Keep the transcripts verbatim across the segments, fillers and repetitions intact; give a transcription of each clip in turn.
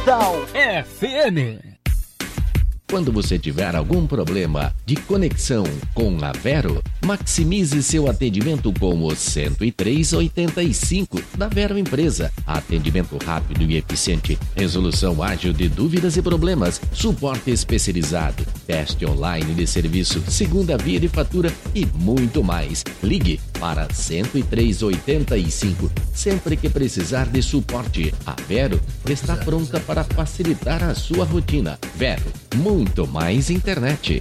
Modal F M. Quando você tiver algum problema de conexão com a Vero, maximize seu atendimento com o cento e três oitenta e cinco da Vero Empresa. Atendimento rápido e eficiente, resolução ágil de dúvidas e problemas, suporte especializado, teste online de serviço, segunda via de fatura e muito mais. Ligue para cento e três oitenta e cinco sempre que precisar de suporte. A Vero está pronta para facilitar a sua rotina. Vero, muito mais internet.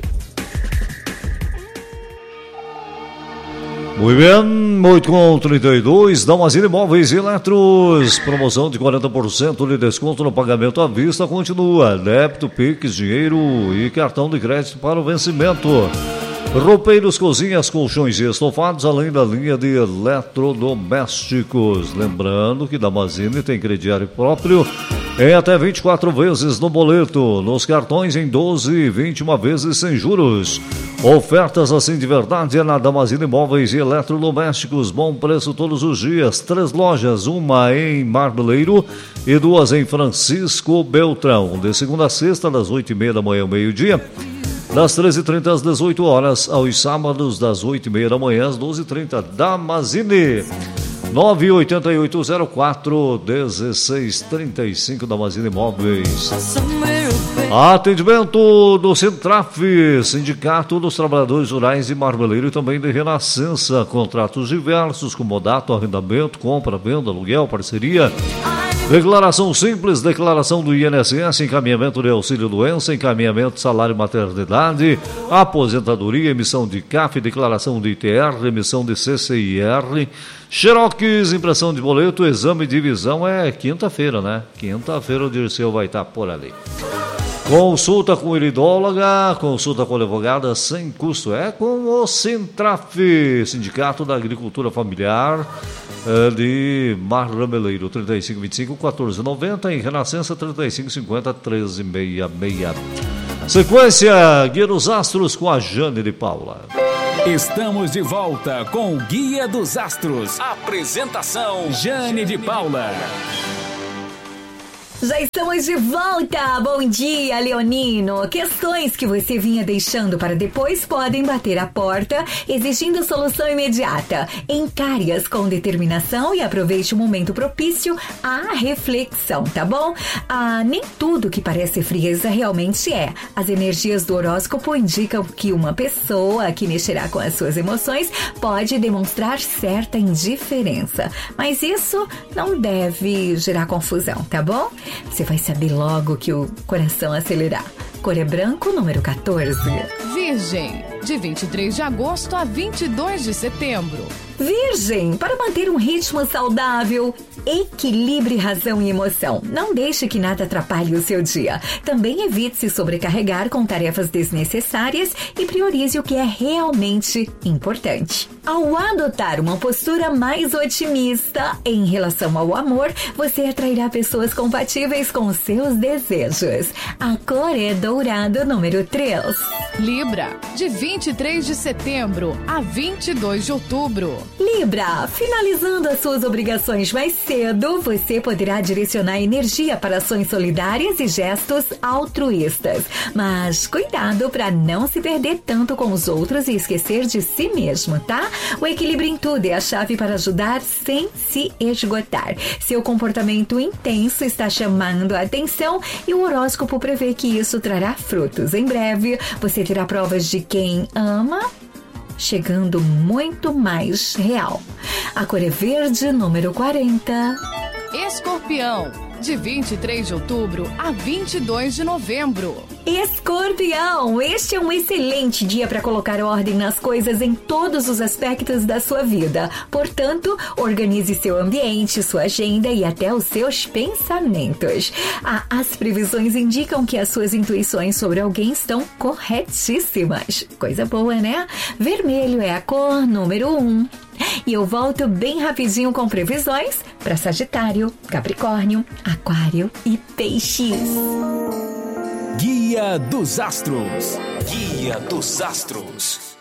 Muito bem, oito com trinta e dois, Damazini Móveis e Eletros, promoção de quarenta por cento de desconto no pagamento à vista continua, débito, Pix, dinheiro e cartão de crédito para o vencimento. Roupeiros, cozinhas, colchões e estofados, além da linha de eletrodomésticos. Lembrando que Damazini tem crediário próprio em até vinte e quatro vezes no boleto, nos cartões em doze e vinte e uma vezes sem juros. Ofertas assim de verdade é na Damazini Móveis e Eletrodomésticos. Bom preço todos os dias. Três lojas, uma em Marmeleiro e duas em Francisco Beltrão. De segunda a sexta, das oito e meia da manhã ao meio-dia. Das treze e trinta às dezoito horas, aos sábados das oito e meia da manhã às doze e trinta. Damazini, nove oito oito zero quatro um seis três cinco, Damazini Móveis. Atendimento do Sintraf, Sindicato dos Trabalhadores Rurais de Marmeleiro e também de Renascença. Contratos diversos, comodato, arrendamento, compra, venda, aluguel, parceria. Declaração simples, declaração do I N S S, encaminhamento de auxílio-doença, encaminhamento de salário maternidade, aposentadoria, emissão de C A F, declaração de I T R, emissão de C C I R, xerox, impressão de boleto, exame de visão. É quinta-feira, né? Quinta-feira o Dirceu vai estar por ali. Consulta com iridóloga, consulta com advogada sem custo. É com o Sintraf, Sindicato da Agricultura Familiar de Marmeleiro, trinta e cinco vinte e cinco, quatorze noventa, em Renascença, trinta e cinco cinquenta, treze sessenta e seis. Sequência, Guia dos Astros com a Jane de Paula. Estamos de volta com o Guia dos Astros. Apresentação, Jane de Paula. Já estamos de volta! Bom dia, Leonino! Questões que você vinha deixando para depois podem bater a porta, exigindo solução imediata. Encare-as com determinação e aproveite o momento propício à reflexão, tá bom? Ah, nem tudo que parece frieza realmente é. As energias do horóscopo indicam que uma pessoa que mexerá com as suas emoções pode demonstrar certa indiferença. Mas isso não deve gerar confusão, tá bom? Você vai saber logo que o coração acelerar. Cor é branco, número quatorze. Virgem, de vinte e três de agosto a vinte e dois de setembro. Virgem, para manter um ritmo saudável, equilibre razão e emoção. Não deixe que nada atrapalhe o seu dia. Também evite se sobrecarregar com tarefas desnecessárias e priorize o que é realmente importante. Ao adotar uma postura mais otimista em relação ao amor, você atrairá pessoas compatíveis com seus desejos. A cor é dourado, número três. Libra, de vinte e três de setembro a vinte e dois de outubro. Libra, finalizando as suas obrigações mais cedo, você poderá direcionar energia para ações solidárias e gestos altruístas. Mas cuidado para não se perder tanto com os outros e esquecer de si mesmo, tá? O equilíbrio em tudo é a chave para ajudar sem se esgotar. Seu comportamento intenso está chamando a atenção e o horóscopo prevê que isso trará frutos. Em breve, você terá provas de quem ama, chegando muito mais real. A cor é verde, número quarenta. Escorpião, de vinte e três de outubro a vinte e dois de novembro. Escorpião, este é um excelente dia para colocar ordem nas coisas em todos os aspectos da sua vida. Portanto, organize seu ambiente, sua agenda e até os seus pensamentos. Ah, as previsões indicam que as suas intuições sobre alguém estão corretíssimas. Coisa boa, né? Vermelho é a cor número um. E eu volto bem rapidinho com previsões para Sagitário, Capricórnio, Aquário e Peixes. Guia dos Astros. Guia dos Astros.